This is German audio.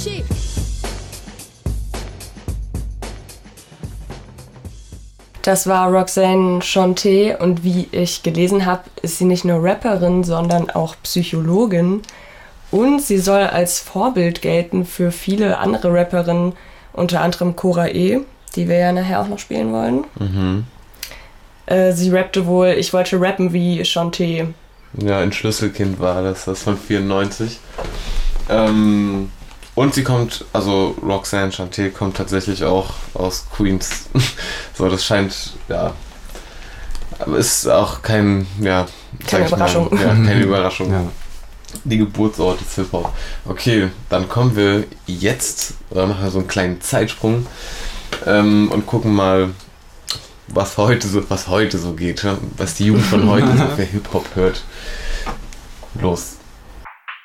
Das war Roxanne Shante und wie ich gelesen habe, ist sie nicht nur Rapperin, sondern auch Psychologin. Und sie soll als Vorbild gelten für viele andere Rapperinnen, unter anderem Cora E., die wir ja nachher auch noch spielen wollen. Mhm. Sie rappte wohl, ich wollte rappen wie Shante. Ja, ein Schlüsselkind war das von 94. Und sie kommt, also Roxanne Shante kommt tatsächlich auch aus Queens. So, das scheint, ja, aber ist auch keine Überraschung. Keine Überraschung. Ja. Die Geburtsort des Hip-Hop. Okay, dann kommen wir jetzt, oder machen wir so einen kleinen Zeitsprung und gucken mal, was heute so geht, was die Jugend von heute so für Hip-Hop hört. Los.